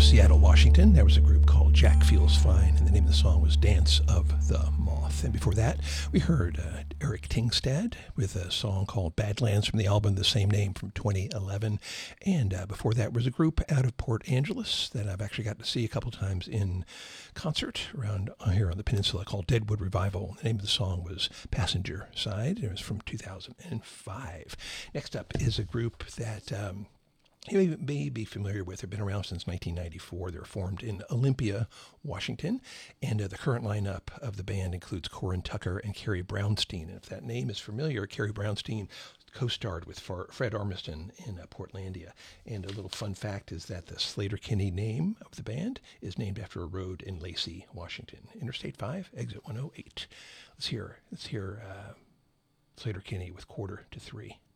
Seattle, Washington. There was a group called Jack Feels Fine, and the name of the song was Dance of the Moth. And before that, we heard Eric Tingstad with a song called Badlands from the album the same name from 2011. And before that was a group out of Port Angeles that I've actually got to see a couple times in concert around here on the peninsula called Deadwood Revival. The name of the song was Passenger Side. It was from 2005. Next up is a group that you may be familiar with. They've been around since 1994. They're formed in Olympia, Washington, and the current lineup of the band includes Corin Tucker and Carrie Brownstein. And if that name is familiar, Carrie Brownstein co-starred with Fred Armisen in Portlandia. And a little fun fact is that the Slater-Kinney name of the band is named after a road in Lacey, Washington. Interstate 5, exit 108. Let's hear Slater-Kinney with Quarter to Three.